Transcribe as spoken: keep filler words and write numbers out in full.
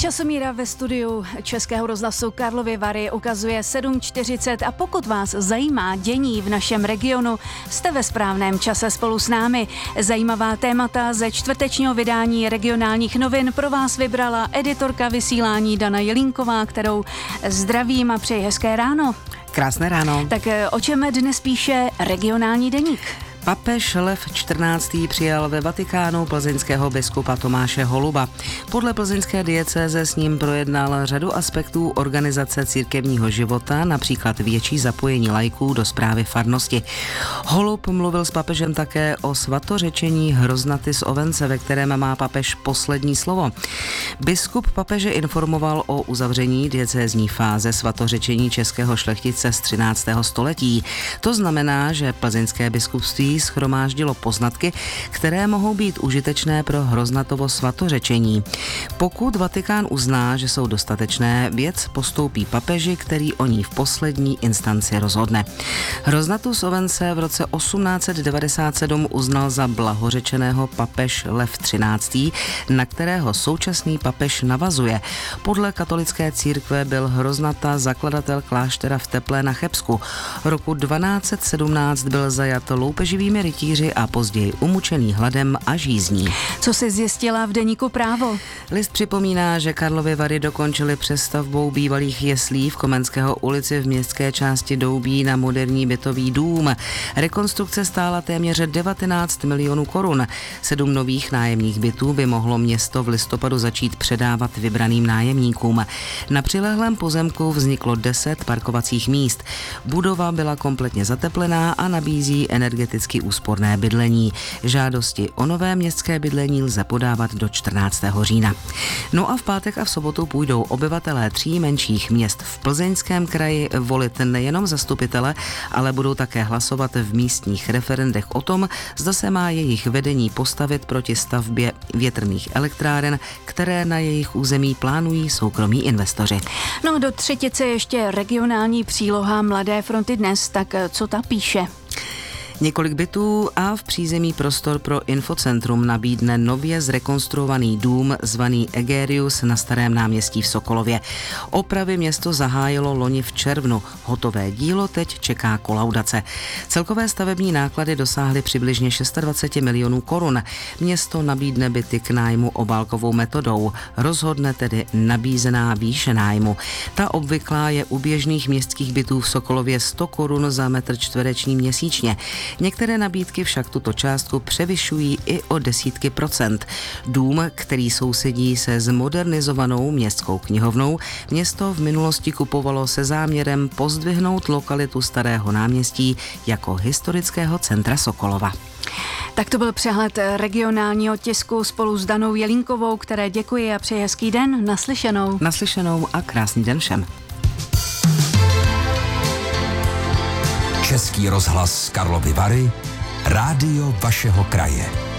Časomíra ve studiu Českého rozhlasu Karlovy Vary ukazuje sedm čtyřicet a pokud vás zajímá dění v našem regionu, jste ve správném čase spolu s námi. Zajímavá témata ze čtvrtečního vydání regionálních novin pro vás vybrala editorka vysílání Dana Jelínková, kterou zdravím a přeji hezké ráno. Krásné ráno. Tak o čem dnes píše regionální deník? Papež Lev čtrnáctý přijal ve Vatikánu plzeňského biskupa Tomáše Holuba. Podle plzeňské diecéze s ním projednal řadu aspektů organizace církevního života, například větší zapojení laiků do správy farnosti. Holub mluvil s papežem také o svatořečení Hroznaty z Ovence, ve kterém má papež poslední slovo. Biskup papeže informoval o uzavření diecézní fáze svatořečení českého šlechtice z třináctého století. To znamená, že plzeňské biskupství shromáždilo poznatky, které mohou být užitečné pro Hroznatovo svatořečení. Pokud Vatikán uzná, že jsou dostatečné, věc postoupí papeži, který o ní v poslední instanci rozhodne. Hroznatu z Ovence v roce osmnáct devadesát sedm uznal za blahořečeného papež Lev třináctý, na kterého současný papež navazuje. Podle katolické církve byl Hroznata zakladatel kláštera v Teplé na Chebsku. Roku dvanáct set sedmnáct byl zajat loupeživými rytíři a později umučený hladem a žízní. Co si zjistila v deníku Právo? List připomíná, že Karlovy Vary dokončily přestavbou bývalých jeslí v Komenského ulici v městské části Doubí na moderní bytový dům. Rekonstrukce stála téměř devatenáct milionů korun. Sedm nových nájemních bytů by mohlo město v listopadu začít předávat vybraným nájemníkům. Na přilehlém pozemku vzniklo deset parkovacích míst. Budova byla kompletně zateplená a nabízí energeticky úsporné bydlení. Žádosti o nové městské bydlení lze podávat do čtrnáctého října. No a v pátek a v sobotu půjdou obyvatelé tří menších měst v Plzeňském kraji volit nejenom zastupitele, ale budou také hlasovat v místních referendech o tom, zda se má jejich vedení postavit proti stavbě větrných elektráren, které na jejich území plánují soukromí investoři. No do třetice ještě regionální příloha Mladé fronty dnes, tak co ta píše? Několik bytů a v přízemí prostor pro infocentrum nabídne nově zrekonstruovaný dům zvaný Egerius na Starém náměstí v Sokolově. Opravy město zahájilo loni v červnu. Hotové dílo teď čeká kolaudace. Celkové stavební náklady dosáhly přibližně dvacet šest milionů korun. Město nabídne byty k nájmu obálkovou metodou. Rozhodne tedy nabízená výše nájmu. Ta obvyklá je u běžných městských bytů v Sokolově sto korun za metr čtvereční měsíčně. Některé nabídky však tuto částku převyšují i o desítky procent. Dům, který sousedí se zmodernizovanou městskou knihovnou, město v minulosti kupovalo se záměrem pozdvihnout lokalitu Starého náměstí jako historického centra Sokolova. Tak to byl přehled regionálního tisku spolu s Danou Jelínkovou, které děkuji a přeji hezký den. Naslyšenou. Naslyšenou a krásný den všem. Český rozhlas Karlovy Vary, rádio vašeho kraje.